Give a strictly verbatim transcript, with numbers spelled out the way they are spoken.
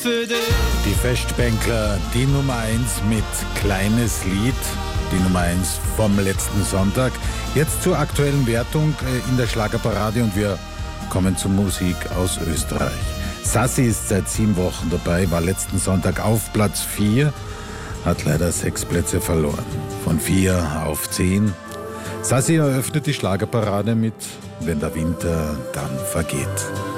Die Festbänkler, die Nummer eins mit Kleines Lied, die Nummer eins vom letzten Sonntag. Jetzt zur aktuellen Wertung in der Schlagerparade und wir kommen zur Musik aus Österreich. Sassi ist seit sieben Wochen dabei, war letzten Sonntag auf Platz vier, hat leider sechs Plätze verloren. Von vier auf zehn. Sassi eröffnet die Schlagerparade mit Wenn der Winter dann vergeht.